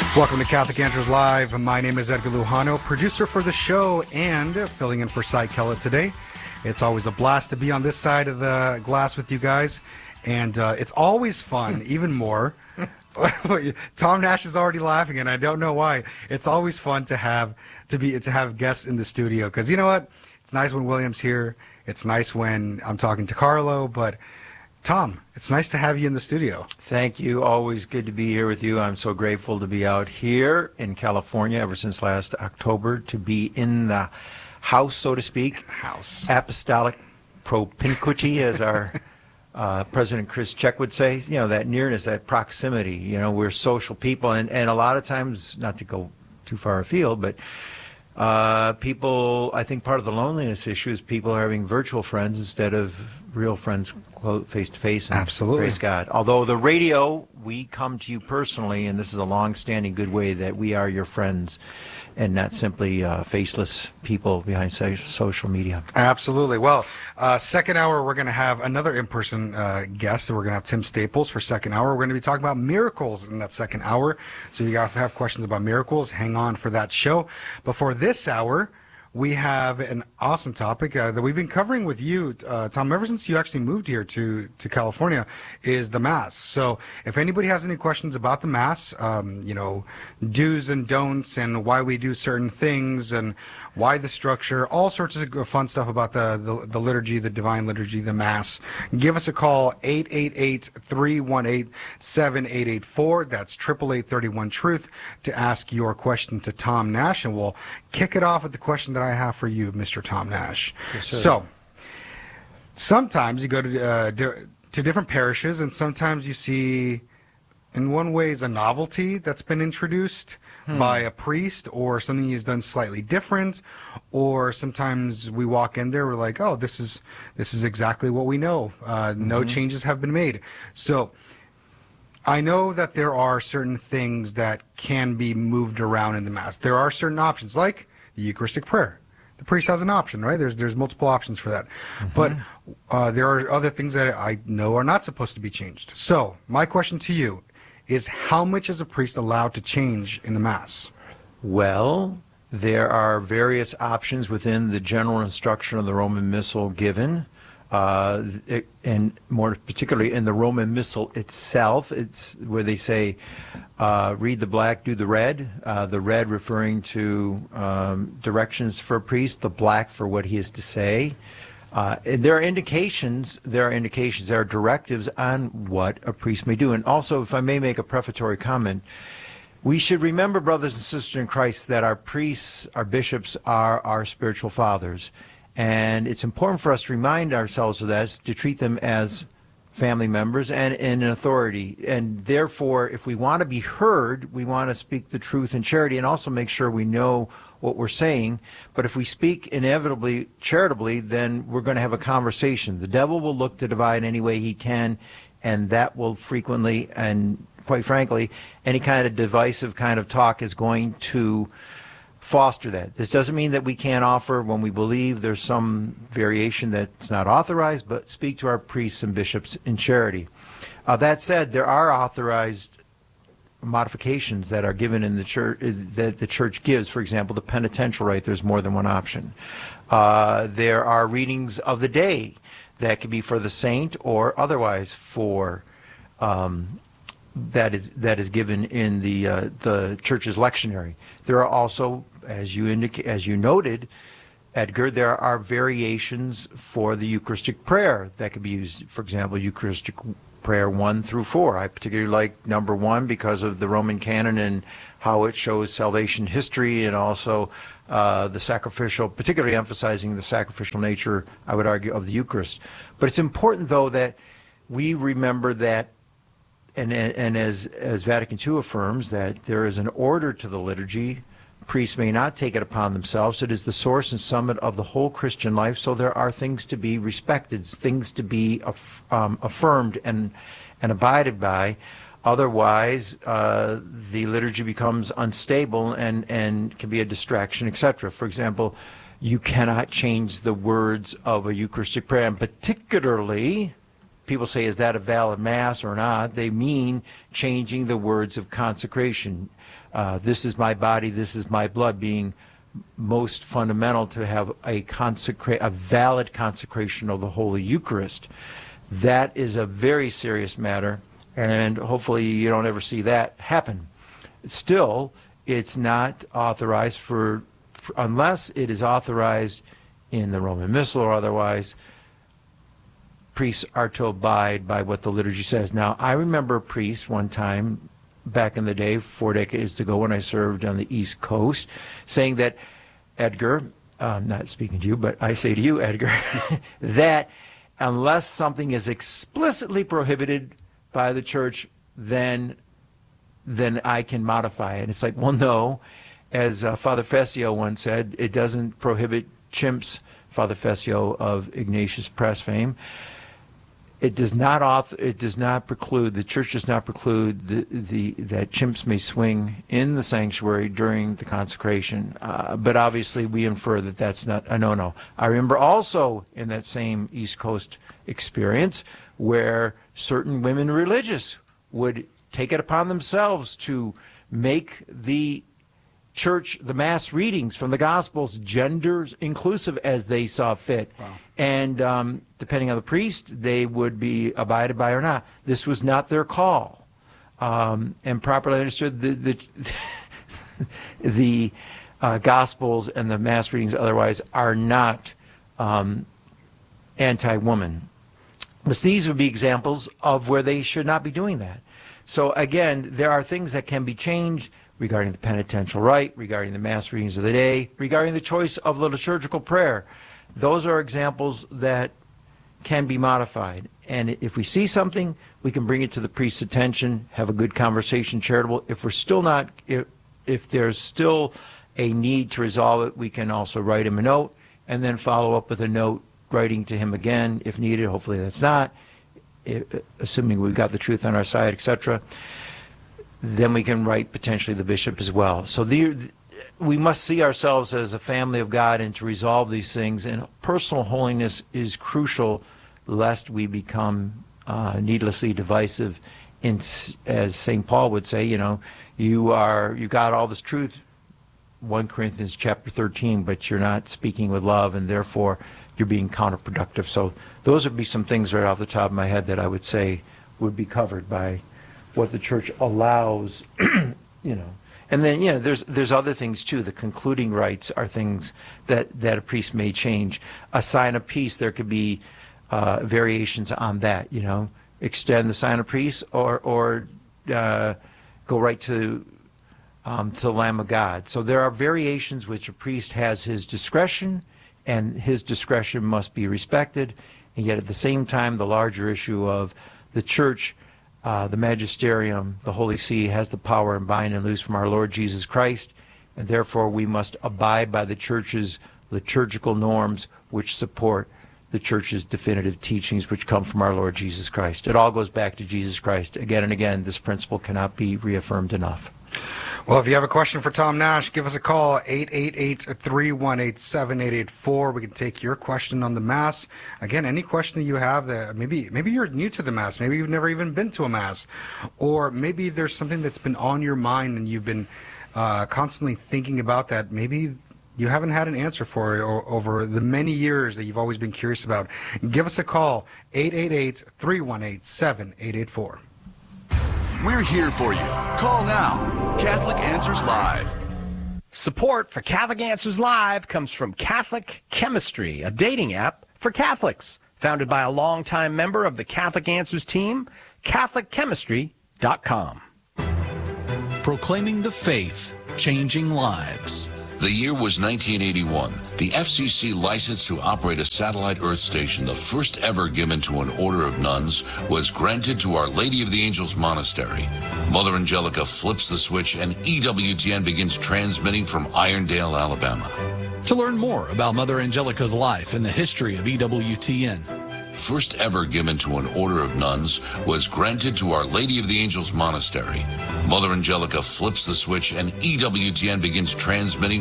Welcome to Catholic Answers Live. My name is Edgar Lujano, producer for the show and filling in for Cy Kellett today. It's always a blast to be on this side of the glass with you guys, and it's always fun, even more. Tom Nash is already laughing, and I don't know why. It's always fun to have guests in the studio, because you know what? It's nice when William's here. It's nice when I'm talking to Carlo, but Tom, it's nice to have you in the studio. Thank you. Always good to be here with you. I'm so grateful to be out here in California ever since last October, to be in the house, so to speak. House. Apostolic propinquity, as our President Chris Check would say. You know, that nearness, that proximity. You know, we're social people, and a lot of times, not to go too far afield, but people, I think part of the loneliness issue is people are having virtual friends instead of real friends face to face. Absolutely. Praise God. Although the radio, we come to you personally, and this is a long-standing good way that we are your friends and not simply faceless people behind social media. Absolutely. Well, second hour, we're going to have another in-person guest. We're going to have Tim Staples for second hour. We're going to be talking about miracles in that second hour. So if you have questions about miracles, hang on for that show. Before this hour, we have an awesome topic that we've been covering with you, Tom, ever since you actually moved here to California, is the Mass. So if anybody has any questions about the Mass, you know, do's and don'ts and why we do certain things and why the structure, all sorts of fun stuff about the liturgy, the Divine Liturgy, the Mass, give us a call, 888-318-7884. That's 888-31-TRUTH to ask your question to Tom Nash, and we'll kick it off with the question that I have for you, Mr. Tom Nash. Yes, sir. So, sometimes you go to different parishes, and sometimes you see, in one way, is a novelty that's been introduced by a priest, or something he's done slightly different, or sometimes we walk in there, we're like, oh, this is exactly what we know. No changes have been made. So, I know that there are certain things that can be moved around in the Mass. There are certain options, like the Eucharistic prayer. The priest has an option, right? There's multiple options for that. But there are other things that I know are not supposed to be changed. So, my question to you is, how much is a priest allowed to change in the Mass? Well, there are various options within the general instruction of the Roman Missal given. And more particularly in the Roman Missal itself, it's where they say, read the black, do the red referring to directions for a priest, the black for what he is to say. There are indications, there are directives on what a priest may do. And also, if I may make a prefatory comment, we should remember, brothers and sisters in Christ, that our priests, our bishops, are our spiritual fathers. And it's important for us to remind ourselves of that, to treat them as family members and in authority. And therefore, if we want to be heard, we want to speak the truth in charity and also make sure we know what we're saying. But if we speak inevitably charitably, then we're going to have a conversation. The devil will look to divide any way he can, and that will frequently, and quite frankly, any kind of divisive kind of talk is going to foster that. This doesn't mean that we can't offer, when we believe there's some variation that's not authorized, but speak to our priests and bishops in charity. That said, there are authorized modifications that are given in the church, that the church gives. For example, the penitential rite, there's more than one option. There are readings of the day that could be for the saint or otherwise for that is given in the church's lectionary. There are also, as you noted, Edgar, there are variations for the Eucharistic prayer that could be used. For example, Eucharistic prayer 1 through 4. I particularly like number 1 because of the Roman canon and how it shows salvation history, and also the sacrificial, particularly emphasizing the sacrificial nature, I would argue, of the Eucharist. But it's important, though, that we remember that, and as Vatican II affirms, that there is an order to the liturgy. Priests may not take it upon themselves. It is the source and summit of the whole Christian life, so there are things to be respected, things to be affirmed and abided by. Otherwise, the liturgy becomes unstable and can be a distraction, etc. For example, you cannot change the words of a Eucharistic prayer, and particularly people say, is that a valid Mass or not? They mean changing the words of consecration. This is my body, this is my blood, being most fundamental to have a valid consecration of the Holy Eucharist. That is a very serious matter, and hopefully you don't ever see that happen. Still, it's not authorized unless it is authorized in the Roman Missal or otherwise. Priests are to abide by what the liturgy says. Now, I remember a priest one time back in the day, 4 decades ago when I served on the East Coast, saying that, Edgar, I'm not speaking to you, but I say to you, Edgar, that unless something is explicitly prohibited by the church, then I can modify it. And it's like, well, no. As Father Fessio once said, it doesn't prohibit chimps, Father Fessio of Ignatius Press fame. It does not preclude, the church does not preclude that chimps may swing in the sanctuary during the consecration. But obviously we infer that that's not a no-no. I remember also in that same East Coast experience where certain women religious would take it upon themselves to make the church, the Mass readings from the Gospels, gender inclusive as they saw fit. Wow. And depending on the priest, they would be abided by or not. This was not their call. And properly understood, the Gospels and the Mass readings otherwise are not anti-woman. But these would be examples of where they should not be doing that. So again, there are things that can be changed regarding the penitential rite, regarding the Mass readings of the day, regarding the choice of the liturgical prayer. Those are examples that can be modified. And if we see something, we can bring it to the priest's attention, have a good conversation, charitable. If we're still not, if there's still a need to resolve it, we can also write him a note and then follow up with a note writing to him again if needed. Hopefully that's not, assuming we've got the truth on our side, etc. Then we can write potentially the bishop as well. So we must see ourselves as a family of God and to resolve these things. And personal holiness is crucial, lest we become needlessly divisive. As St. Paul would say, you got all this truth, 1 Corinthians chapter 13, but you're not speaking with love, and therefore you're being counterproductive. So those would be some things right off the top of my head that I would say would be covered by what the church allows, And then, there's other things too. The concluding rites are things that a priest may change. A sign of peace, there could be variations on that, extend the sign of peace or go right to the Lamb of God. So there are variations which a priest has his discretion, and his discretion must be respected. And yet at the same time, the larger issue of the church, the magisterium, the Holy See, has the power and bind and loose from our Lord Jesus Christ, and therefore we must abide by the church's liturgical norms which support the church's definitive teachings which come from our Lord Jesus Christ. It all goes back to Jesus Christ. Again and again, this principle cannot be reaffirmed enough. Well, if you have a question for Tom Nash, give us a call, 888-318-7884. We can take your question on the Mass. Again, any question that you have, that maybe you're new to the Mass, maybe you've never even been to a Mass, or maybe there's something that's been on your mind and you've been constantly thinking about that maybe you haven't had an answer for it over the many years that you've always been curious about. Give us a call, 888-318-7884. We're here for you. Call now. Catholic Answers Live. Support for Catholic Answers Live comes from Catholic Chemistry, a dating app for Catholics. Founded by a longtime member of the Catholic Answers team, CatholicChemistry.com. Proclaiming the faith, changing lives. The year was 1981. The FCC license to operate a satellite Earth station, the first ever given to an order of nuns, was granted to Our Lady of the Angels Monastery. Mother Angelica flips the switch and EWTN begins transmitting from Irondale, Alabama. To learn more about Mother Angelica's life and the history of EWTN, first ever given to an order of nuns, was granted to Our Lady of the Angels Monastery. Mother Angelica flips the switch and EWTN begins transmitting